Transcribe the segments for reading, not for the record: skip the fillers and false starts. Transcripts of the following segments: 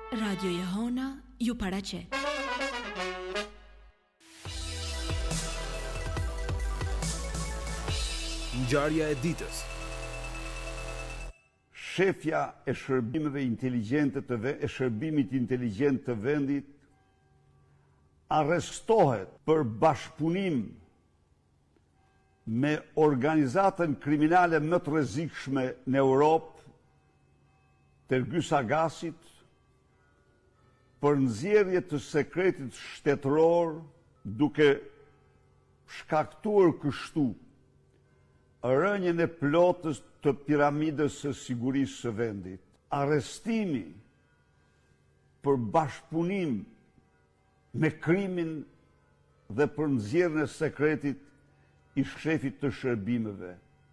Radio Jehona ju paraqet. Ngjarja e ditës. Shefja e shërbimeve inteligjente e shërbimit inteligjent të vendit arrestohet për bashkëpunim me organizatën kriminale më të rrezikshme në Europë, Tergys Agasit, për nxjerrje të sekretit shtetëror, duke shkaktuar kështu rënjen e plotës të piramidës së sigurisë së vendit. Arrestimi për bashkëpunim me krimin dhe për nxjerrjen e sekretit i shefit të shërbimeve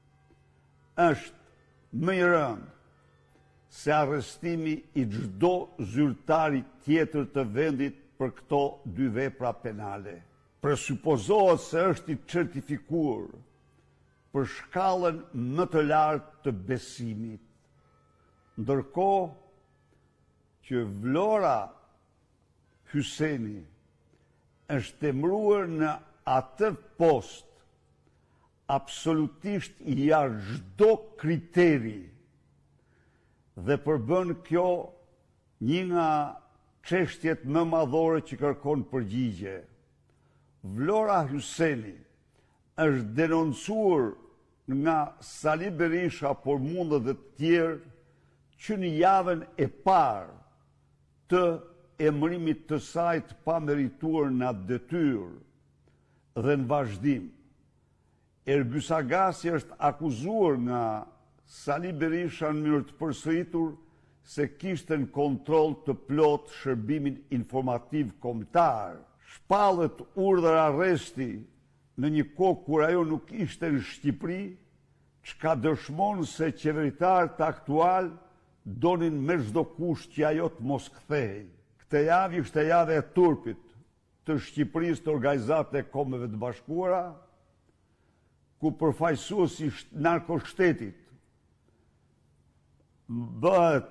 është më i rëndë se arrestimi i çdo zyrtari tjetër të vendit për këto dy vepra penale. Presupozohet se është i certifikuar për shkallën më të lartë të besimit, ndërkohë që Vlora Hyseni është emëruar në atë post absolutisht i jashtë çdo kriteri dhe përbën kjo një nga çështjet më madhore që kërkon përgjigje. Vlora Hyseni është denoncuar nga Sali Berisha, por mund edhe të tjerë, që në javën e parë të emërimit të saj të pamerituar në atë detyrë dhe në vazhdim, Tergys Agasi është akuzuar nga Sali Berisha në mënyrë të përsëritur se kishte në kontroll të plot shërbimin informativ kombëtar. Shpallet urdhër arresti në një kohë kur ajo nuk ishte në Shqipëri, çka dëshmon se qeveritarët aktual donin me çdo kusht që ajo të mos kthehej. Këtë javë ishte javë e turpit të Shqipërisë të Organizatës e Kombeve të Bashkuara, ku përfaqësuesi i narkoshtetit bëhet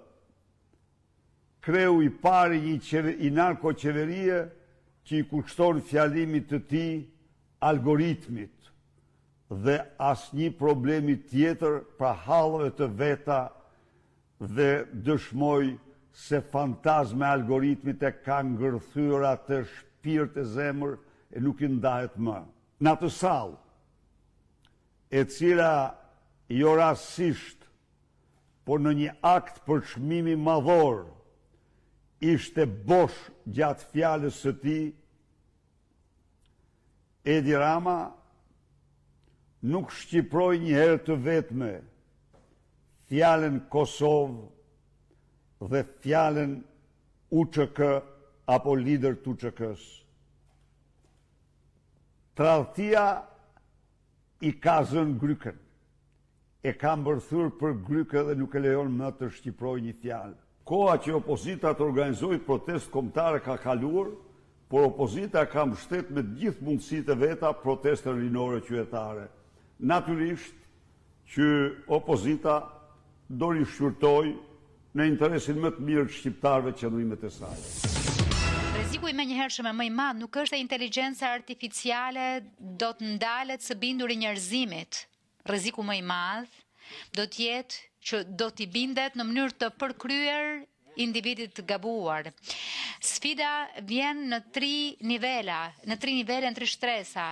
kreu i pari i narkoqeverie që i kushton fjalimit të tij algoritmit dhe asnjë problemi tjetër pra hallëve të veta dhe dëshmoj se fantazme algoritmit e ka ngërthyer atë shpirt e zemër e nuk i ndahet më. Në atë sallë, e cila jo rastësisht, por në një akt për çmimi madhor, ishte bosh gjatë fjalës së tij, Edi Rama nuk shqiproi një herë të vetme fjalën Kosovë dhe fjalën UÇK apo lider të UÇK-s. Tradhtia i ka zënë grykën, e ka mbërthyer për grykë dhe nuk e lejon më të shqiprojë një fjalë. Koha që opozita të organizojë protestë kombëtare ka kaluar, por opozita ka mbështet me gjithë mundësitë e veta protestën rinore qytetare. Natyrisht që opozita do rishqyrtoj në interesin më të mirë të shqiptarëve qëndrimet e saj. Rreziku i menjëhershëm e më i madh nuk është e inteligjenca artificiale do të ndalet së bindur i njerëzimit. Rreziku më i madh do të jetë që do t'i bindet në mënyrë të përkryer individit të gabuar. Sfida vjen në tri nivele, në tri shtresa.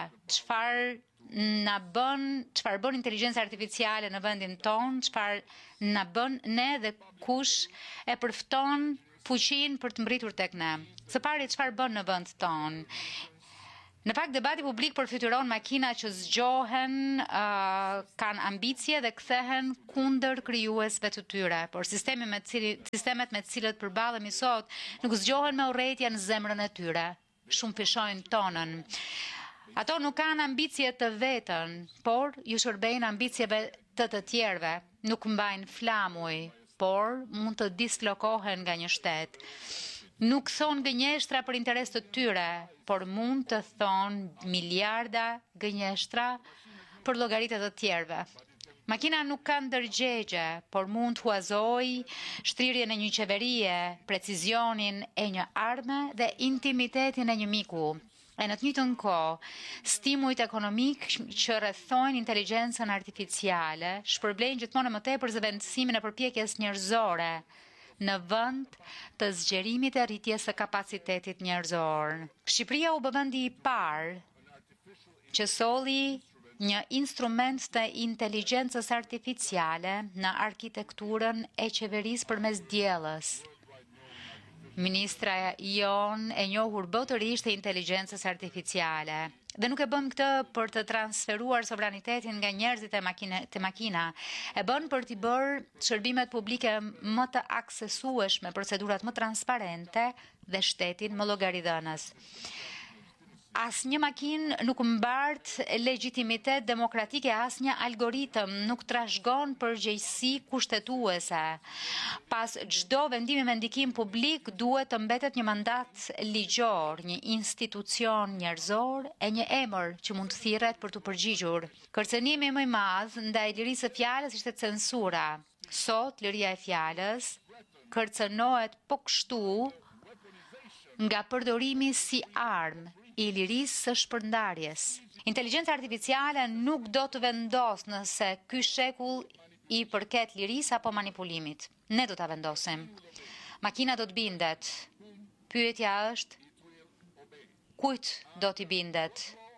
Çfarë bën inteligjenca artificiale në vendin ton, çfarë na bën ne dhe kush e përfton fuqinë për të mbritur tek ne. Së pari, çfarë bën në vend ton? Në fakt, debati publik përfytyron makina që zgjohen, kanë ambicie dhe kthehen kundër krijuesve të tyre, por sistemet me të cilët përballemi sot nuk zgjohen me urrëtia në zemrën e tyre. Shumë fishojnë tonën. Ato nuk kanë ambicie të vetën, por ju shërbejnë ambicieve të tjerëve. Nuk mbajnë flamuj, por mund të dislokohen nga një shtet. Nuk thonë gënjeshtra për interes të tyre, por mund të thonë miliarda gënjeshtra për llogaritë të tjerëve. Makina nuk ka ndërgjegje, por mund të huazoj shtrirjen e një qeverie, precizionin e një arme dhe intimitetin e një miku. E në të njëjtën kohë, stimujt ekonomik që rrethojnë inteligjencën artificiale shpërblejnë gjithmonë më tepër zëvendësimin e përpjekjes njerëzore në vend të zgjerimit e rritjes së kapacitetit njerëzor. Shqipëria u bë vendi i parë që solli një instrument të inteligjencës artificiale në arkitekturën e qeverisë përmes diellës. Ministra jon e njohur botërisht e inteligjencës artificiale. Dhe nuk e bën këtë për të transferuar sovranitetin nga njerëzit te makina. E bën për t'i bërë shërbimet publike më të aksesueshme, procedurat më transparente dhe shtetin më llogaridhënës. Asnjë makinë nuk mbart legjitimitet demokratike, asnjë algoritëm nuk trashëgon përgjegjësi kushtetuese. Pas çdo vendimi me ndikim publik duhet të mbetet një mandat ligjor, një institucion njerëzor e një emër që mund të thirret për të përgjigjur. Kërcënimi më i madh ndaj lirisë së fjalës ishte censura. Sot liria e fjalës kërcënohet po kështu nga përdorimi si armë i lirisë së shpërndarjes. Inteligjenca artificiale nuk do të vendos nëse ky shekull i përket lirisë apo manipulimit. Ne do ta vendosim. Makina do të bindet. Pyetja është, kujt do t'i bindet?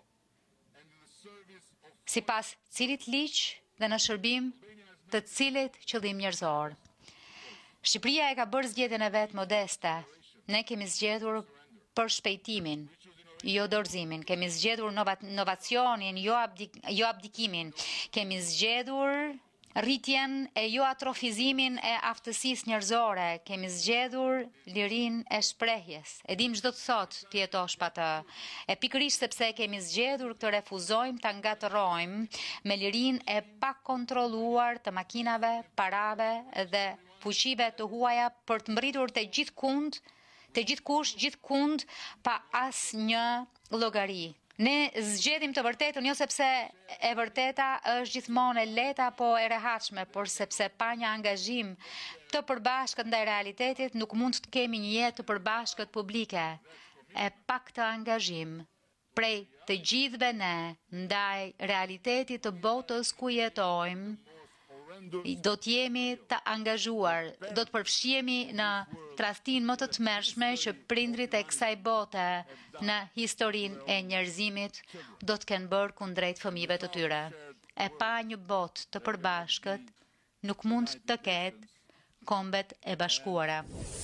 Sipas cilit ligj dhe në shërbim të cilit qëllim njerëzor. Shqipëria e ka bërë zgjedhjen e vet modeste. Ne kemi zgjedhur për shpejtimin, jo dorëzimin. Kemi zgjedhur inovacionin, jo abdikimin. Kemi zgjedhur rritjen e jo atrofizimin e aftësisë njerëzore. Kemi zgjedhur lirinë e shprehjes. E dim çdo të thotë të jetosh pa të. E pikërisht sepse kemi zgjedhur këtë refuzojmë ta ngatërrojmë me lirinë e pakontrolluar të makinave, parave dhe fuqive të huaja për të mbërritur të gjithkush, gjithkund, pa asnjë llogari. Ne zgjedhim të vërtetën jo sepse e vërteta është gjithmonë e lehtë apo e rehatshme, por sepse pa një angazhim të përbashkët ndaj realitetit nuk mund të kemi një jetë të përbashkët publike. E pa këtë angazhim prej të gjithëve ne ndaj realitetit të botës ku jetojmë, do të jemi të angazhuar, do të përfshihemi në tradhtinë më të tmerrshme që prindrit e kësaj bote në historinë e njerëzimit do të kenë bërë kundrejt fëmijëve të tyre. E pa një botë të përbashkët nuk mund të ketë Kombet e Bashkuara.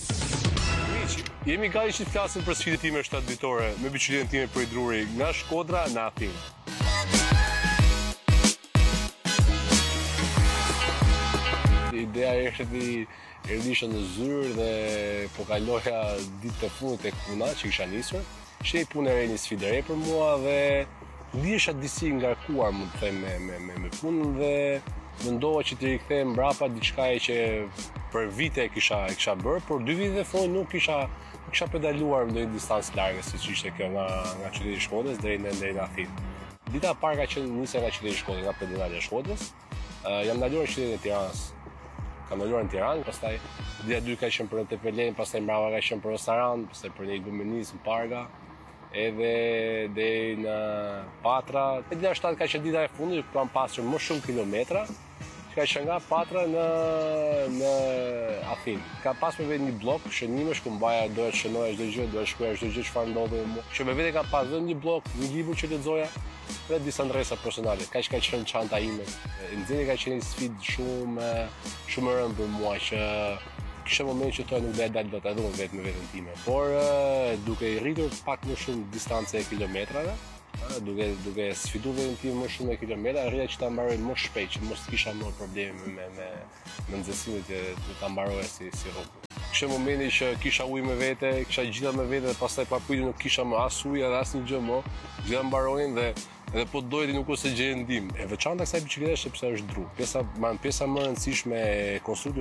Jemi gati që të flasim për sfidët time shtatditore me biçikleten time për i druri nga Shkodra në Athinë. Ideja ishte të erdisha në zyrë dhe po kaloja ditë të fundit e puna që isha nisur. Ishte një punë e re, një sfidë e re për mua dhe ndihesha disi ngarkuar, mund të them, me punën dhe mendova që të rikthej mbrapa diçka që për vite e kisha bërë, por 2 vite e fundit nuk kisha pedaluar në një distancë large, siç ishte kjo nga qyteti i Shkodrës deri në Athinë. Dita e parë ka qenë nisja nga qyteti i Shkodrës, nga pedonale e Shkodrës. Jam ndaluar në qytetin e Tiranës. Kam ndaluar në Tiranë, pastaj dita e dytë ka qenë për në Tepelen, pastaj mbrapa ka qenë për në Saran, pastaj për një gumenis në Parga, edhe deri në Patra. Dita e shtatë ka qenë dita e fundit, ku kam pasur më shumë kilometra, që ka qenë nga Patra në Athinë. Ka pasur me vetë një blok shënimesh ku mbaja, doja të shënoja çdo gjë, doja të shkruaja çdo gjë çfarë ndodhte me mua. Që me vete ka pas vetëm një blok, një libër që lexoja dhe disa ndresa personale. Kaq ka qenë çanta ime. Nxjerrja ka qenë një sfidë shumë e rëndë për mua, që kisha moment që thoya nuk do të dal dot edhe vetë me veten time. Por duke i rritur pak më shumë distancë e kilometrave, duke sfiduar veten time më shumë me kilometra, arrija që ta mbaroj më shpejt, që mos kisha më probleme me nxehtësimin të ta mbaroja si rrugë. Kishte momenti që kisha ujë me vete, kisha gjitha me vete dhe pastaj pa pritur nuk kisha më as ujë dhe as një gjë më. Gjitha mbaronin dhe edhe po dojti nuk ose gjë ndim. E veçanta kësaj biciklete sepse është dru. Pjesa më e rëndësishme e konstruktit